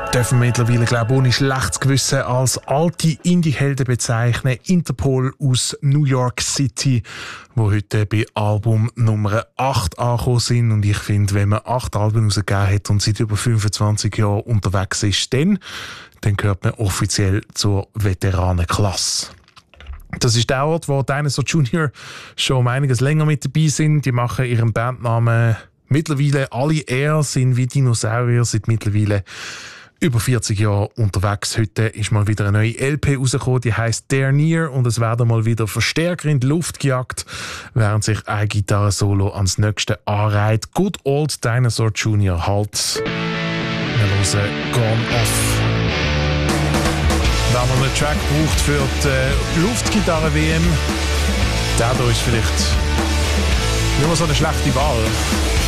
dürfen wir mittlerweile, glaube ich, ohne schlechtes Gewissen als alte Indie-Helden bezeichnen. Interpol aus New York City, wo heute bei Album Nummer 8 angekommen sind. Und ich finde, wenn man 8 Alben rausgegeben hat und seit über 25 Jahren unterwegs ist, dann gehört man offiziell zur Veteranenklasse. Das ist der Ort, wo Dinosaur Jr. schon um einiges länger mit dabei sind. Die machen ihren Bandnamen mittlerweile alle eher, sind wie Dinosaurier seit mittlerweile über 40 Jahre unterwegs. Heute ist mal wieder eine neue LP rausgekommen, die heisst Dare Near, und es werden mal wieder Verstärker in die Luft gejagt, während sich ein Gitarrensolo ans nächste anreiht. Good Old Dinosaur Jr. halt. Wir hören Gone Off. Wenn man einen Track braucht für die Luftgitarre-WM, der hier ist vielleicht nicht mehr so eine schlechte Wahl.